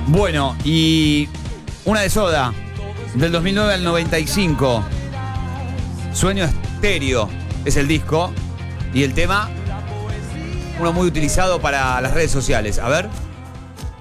Bueno, y una de Soda, del 2009 al 95. Sueño Estéreo es el disco. Y el tema, uno muy utilizado para las redes sociales. A ver.